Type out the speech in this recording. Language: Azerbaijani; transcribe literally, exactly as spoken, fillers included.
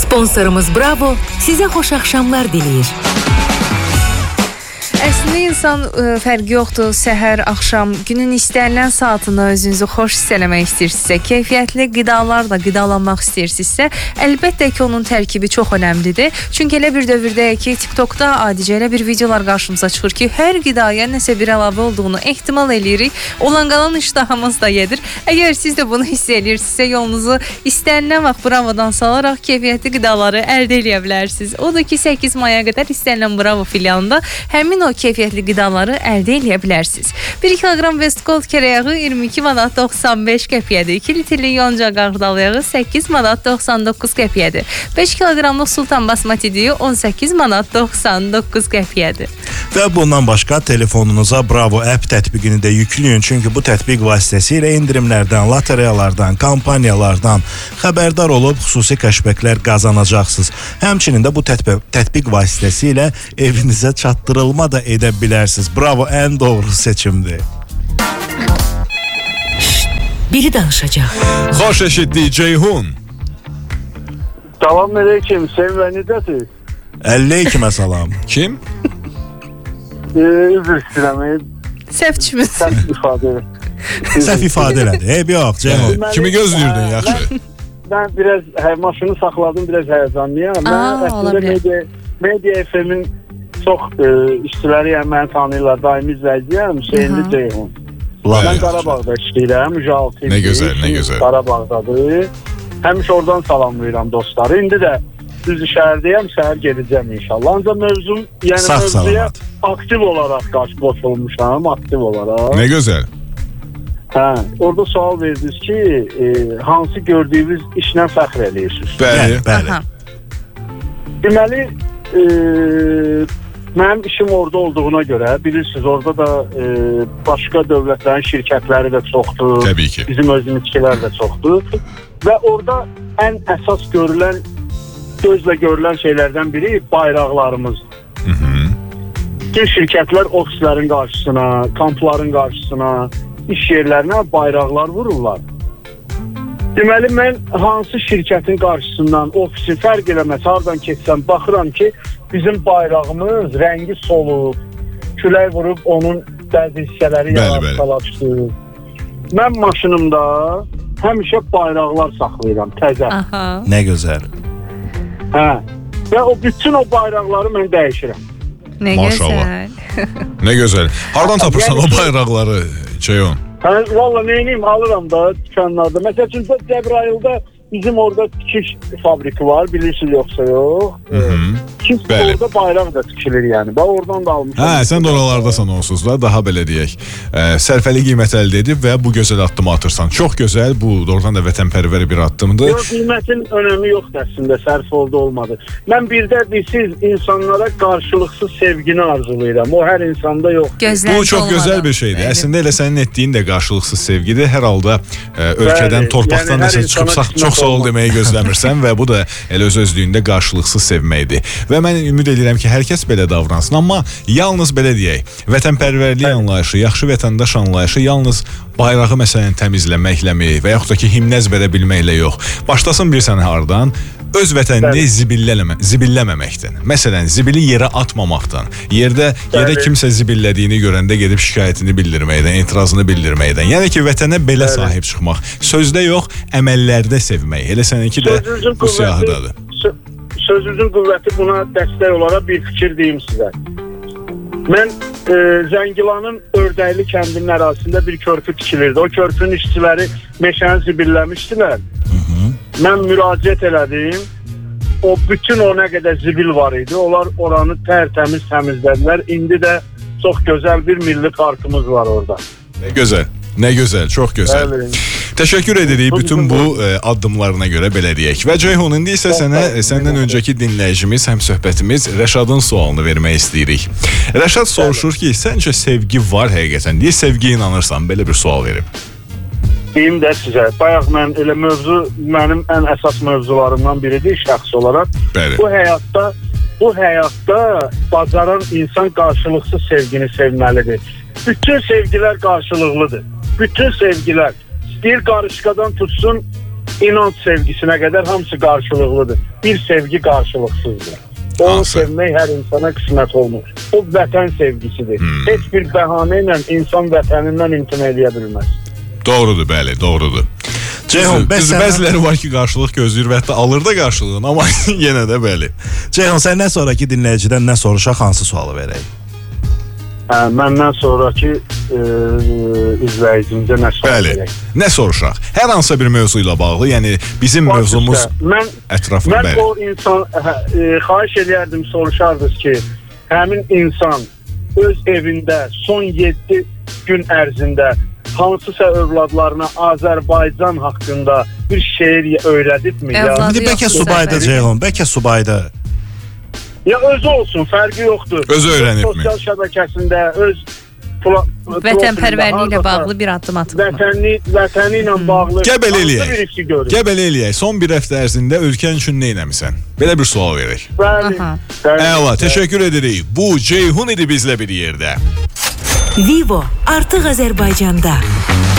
Sponsorumuz Bravo sizə xoş axşamlar diləyir. Əslində insan ə, fərqi yoxdur, səhər, axşam, günün istənilən saatında özünüzü xoş hiss eləmək istəyirsinizsə, keyfiyyətli qidalarla qidalanmaq istəyirsinizsə, əlbəttə ki, onun tərkibi çox önəmlidir. Çünki elə bir dövrdəyək ki, TikTokda adicə elə bir videolar qarşımıza çıxır ki, hər qidaya nəsə bir əlavə olduğunu ehtimal eləyirik. Olan qalan iştahımız da yedir. Əgər siz də bunu hiss eləyirsinizsə, yolunuzu istənilən vaxt Bravodan salaraq keyfiyyətli qidaları əldə edə bilərsiniz. Odur ki, səkkiz maya qədər istənilən Bravo filialında həmin o keyfiyyətli qidaları əldə edə bilərsiniz. bir kiloqram Vestgold kərəyağı iyirmi iki manat doxsan beş qəpiyyədir. iki litrlik yonca qarğıdal yağı səkkiz manat doxsan doqquz qəpiyyədir. beş kiloqramlıq Sultan basmati düyü on səkkiz manat doxsan doqquz qəpiyyədir. Və bundan başqa telefonunuza Bravo app tətbiqini də yükləyin. Çünki bu tətbiq vasitəsilə endirimlərdən, lotereyalardan, kampaniyalardan xəbərdar olub xüsusi kəşfəklər qazanacaqsınız. Həmçinin də bu tətbiq, tətbiq vasitəsilə evinizə çatdırılma da edə bilərsiniz. Bravo, ən doğru seçimdir. Şşt, biri danışacaq. Xoş eşitdik Ceyhun. Salam aleyküm, sen ve nedəsiz? Əlleykümə salam. Kim? Ee, üzr istəyirəm. Səhvçimiz. Səhv ifadə. Səhv ifadə elədi. Eyb yox, Ceyhun. Deməli, kimi gözləyirdin yaxşı? Ben, ben biraz hə, maşını saxladım, biraz həyəcanlıyam. Mən əslində Media, Media F M'in çox e, işçiləriyəm, məni tanıyırlar, daimi izləyiciyəm. Şeyindi Ceyhun. Ben Qarabağda işləyirəm, Jaltı. Ne güzel, ne güzel. Qarabağdadır. Həmişə oradan salamlayıram dostları. İndi də düz şəhərdəyəm, şəhər gedəcəm inşallah. Ancaq mövzum, yəni Sağ mövzuya salamat. aktiv olaraq qarşı qoşulmuşam, aktiv olaraq. Ne güzel. Hə, orada sual verdiniz ki, e, hansı gördüyünüz işlə fəxr edirsiniz? Bəli, bəli. Deməli, e, mənim işim orada olduğuna görə, bilirsiniz, orada da e, başqa dövlətlərin şirkətləri də çoxdur. Təbii ki. Bizim özümüzkilər də çoxdur. Və orada ən əsas görülən, gözlə görülən şeylərdən biri bayraqlarımız. Hı -hı. Bütün şirkətlər ofislərin qarşısına, kampların qarşısına, iş yerlərinə bayraqlar vururlar. Deməli, mən hansı şirkətin qarşısından, ofisi fərq eləməz, hardan keçsəm, baxıram ki, bizim bayrağımız rəngi solub, külək vurub onun bəzi hissələri yavaş-yavaşdır. Mən maşınımda həmişə bayraqlar saxlayıram, təzə. Aha. Nə gözəl. Hə. Və o bütün o bayraqları mən dəyişirəm. Nə Maşallah. gözəl. Ne güzel. Hardan tapırsan o bayraqları Ceyhun? Hə, valla neyniyim, alıram da dükanlarda. Məsəl üçün Cəbrayılda bizim orada tikiş fabriki var, bilirsiniz yoxsa yox. Hı -hı. Tikiş orada bayraq da tikilir yəni. Ben oradan da almışam. Hə, sən də oralardasan onsuz da, daha belə deyək. E, sərfəli qiymət əldə edib və bu gözəl addımı atırsan. Çox gözəl, bu doğrudan da vətənpərvər bir addımdır. Yox, qiymətin önəmi yoxdur əslində, sərf oldu olmadı. Mən birdə bir siz insanlara qarşılıqsız sevgini arzulayıram. O hər insanda yox. Gözləndi Bu çox olmadı. gözəl bir şeydir. Bəli. Əslində elə sənin etdiyin də qarşılıqsız sevgidir. Hər halda e, ölkədən, Bəli, torpaqdan yəni hər nəsə çıxıb insana çox, çox sağ ol olmaz. deməyi gözləmirsən və bu da elə öz özlüyündə qarşılıqsız sevməkdir. Və mən ümid edirəm ki, hər kəs belə davransın, amma yalnız belə deyək, vətənpərvərlik anlayışı, yaxşı vətəndaş anlayışı yalnız bayrağı məsələn təmizləməkləmi və yaxud da ki, himn əzbərə bilməklə yox. Başlasın bilirsən hardan? Öz vətənini zibilləmə, zibilləməməkdən. Məsələn, zibili yerə atmamaqdan, yerdə yerə Bəli. kimsə zibillədiyini görəndə gedib şikayətini bildirməkdən, etirazını bildirməkdən. Yəni ki, vətənə belə Bəli. sahib çıxmaq. Sözdə yox, əməllərdə sevmək. Elə səninki də Sözünüzün bu siyahıdadır. sö- Sözünüzün qüvvəti buna dəstək olaraq bir fikir deyim sizə. Mən e, Zəngilanın Ördəkli kəndinin ərazisində bir körpü tikilirdi. O körpünün işçiləri meşəni zibilləmişdilər. Mən müraciət elədim. O bütün o nə qədər zibil var idi. Onlar oranı tərtəmiz təmizlədilər. İndi də çox gözəl bir milli parkımız var orada. Nə gözəl. Nə gözəl, çox gözəl. Bəli. Təşəkkür edirik bütün bu e, addımlarına görə belə deyək. Və Ceyhun, indi isə sənə e, səndən öncəki dinləyicimiz, həm söhbətimiz Rəşadın sualını vermək istəyirik. Rəşad soruşur ki, səncə sevgi var həqiqətən? Deyə sevgiyə inanırsan? Belə bir sual verim. Deyim də sizə, bayaq mən elə mövzu mənim ən əsas mövzularımdan biridir şəxs olaraq. Bəli. Bu həyatda bu həyatda bacaran insan qarşılıqsız sevgini sevməlidir. Bütün sevgilər qarşılıqlıdır. Bütün sevgilər. İstəyir qarışqadan tutsun inanc sevgisinə qədər hamısı qarşılıqlıdır. Bir sevgi qarşılıqsızdır. Onu Hansı? sevmək hər insana qismət olmur. O vətən sevgisidir. Hmm. Heç bir bəhanə ilə insan vətənindən imtina edə bilməz. Doğrudur, bəli, doğrudur. Ceyhun, bəs Düzdür, sənə- bəziləri var ki, qarşılıq gözləyir və hətta alır da qarşılığını, amma yenə də bəli. Ceyhun, səndən sonraki dinləyicidən nə soruşaq, hansı sualı verək? Hə, məndən sonraki e, izləyicimizə nə sual Bəli. verək? Nə soruşaq? Hər hansısa bir mövzu ilə bağlı, yəni bizim mövzumuz Mən ətrafı Mən bəli. o insan hə, e, xahiş eləyərdim, soruşardınız ki, həmin insan öz evində son yeddi gün ərzində hansısa övladlarına Azərbaycan haqqında bir şeir öyrədibmi? Ya, Övladı İndi bəlkə yoxdur, subayda Səfər. Ceyhun, bəlkə subayda. ya özü olsun, fərqi yoxdur. Özü öyrənibmi? Sosial şəbəkəsində öz pla- Vətənpərvərliyi ilə profilində bağlı bir addım atıb. vətəni, vətəni ilə bağlı Gəl belə hansı eləyək. bir işi görür? Gəl belə eləyək. Son bir həftə ərzində ölkən üçün nə etmisən? Belə bir sual verək. Bəli. Aha. bəli. Əla, təşəkkür edirik. Bu Ceyhun idi bizlə bir yerdə. Vivo artıq Azərbaycanda.